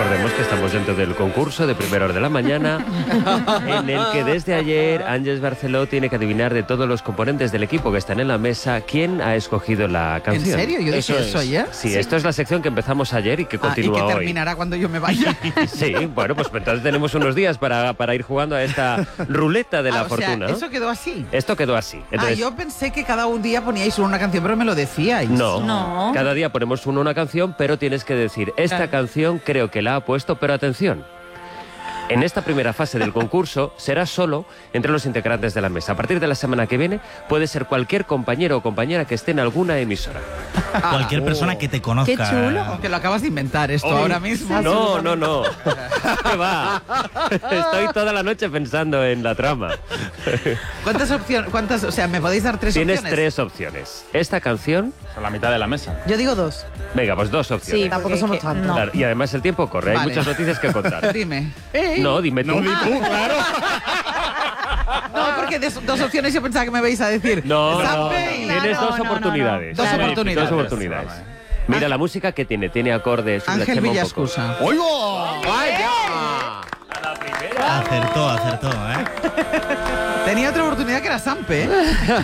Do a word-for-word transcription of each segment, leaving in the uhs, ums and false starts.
Recordemos que estamos dentro del concurso de primera hora de la mañana, en el que desde ayer Ángeles Barceló tiene que adivinar de todos los componentes del equipo que están en la mesa quién ha escogido la canción. ¿En serio? Yo dije eso ayer. Sí, sí, esto es la sección que empezamos ayer y que continúa ah, y que hoy. terminará cuando yo me vaya. Sí, bueno, pues entonces tenemos unos días para, para ir jugando a esta ruleta de la ah, o fortuna. Sea, ¿eso quedó así? Esto quedó así. Entonces, ah, yo pensé que cada un día poníais una canción, pero me lo decíais. No, no. Cada día ponemos uno una canción, pero tienes que decir, esta claro. canción creo que la ha puesto, pero atención. En esta primera fase del concurso será solo entre los integrantes de la mesa. A partir de la semana que viene puede ser cualquier compañero o compañera que esté en alguna emisora. Ah, cualquier persona oh. que te conozca. ¡Qué chulo! Que lo acabas de inventar esto Hoy, ahora mismo. No, no, no. ¿Qué va? Estoy toda la noche pensando en la trama. ¿Cuántas opciones? ¿Cuántas? O sea, ¿me podéis dar tres Tienes opciones? tres opciones. Esta canción... A la mitad de la mesa. Yo digo dos. Venga, pues dos opciones. Sí, tampoco somos tantos. No. Claro, y además el tiempo corre, Vale. hay muchas noticias que contar. Dime. No, dime tú. No, di tú, claro. No, porque de dos opciones yo pensaba que me vais a decir. No, no, Zampe y- tienes Claro, dos no, no, oportunidades. no. Dos Sí, oportunidades. Dos oportunidades. Mira la música que tiene, tiene acordes. la Ángel chema un poco. Villascusa. ¡Oigo! ¡Vaya! A la primera. Acertó, acertó, ¿eh? Tenía otra oportunidad que era Sampe. ¿eh?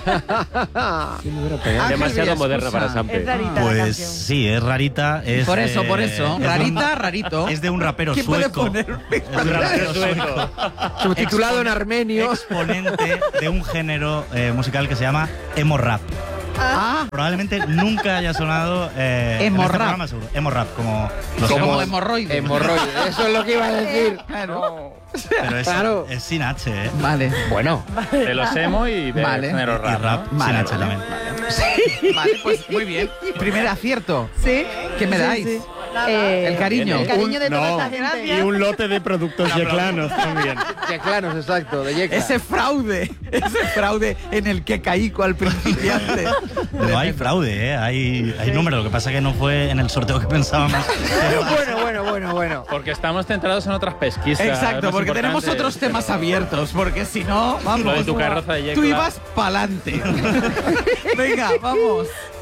Ángel Demasiado Villascusa. moderna para Sampe. Es rarita la Pues canción. sí, es rarita. Es, Por eso, por eh, eso. es de un- Rarita, rarito. Es de un rapero ¿Quién puede sueco. poner? Es de un rapero sueco. Subtitulado en Expone- armenio. Exponente de un género eh, musical que se llama emo rap. Ah, Probablemente nunca haya sonado eh, Emo en este rap. programa, seguro. Emo rap, como los como emos, hemorroide. Hemorroide. Eso es lo que iba a decir. Claro. pero es, Claro. es sin H, ¿eh? Vale. Bueno. De los emo y de Vale. género Y rap. rap ¿no? Vale, sin H vale. también. Vale, pues muy bien. Primer acierto. ¿Sí? ¿Qué me Sí, dais? sí. Eh, El cariño. El cariño de toda No, esta gente. y un lote de productos yeclanos también. Yeclanos, exacto, de Yecla. Ese fraude, ese fraude en el que caí cual principiante. No hay fraude, ¿eh? Hay, hay números. Lo que pasa es que no fue en el sorteo que pensábamos. Bueno, bueno, bueno, bueno. Porque estamos centrados en otras pesquisas. Exacto, más porque tenemos importantes, otros temas pero- abiertos, porque si no, vamos. Lo de tu carroza de Yecla. Tú ibas pa'lante. Venga, vamos.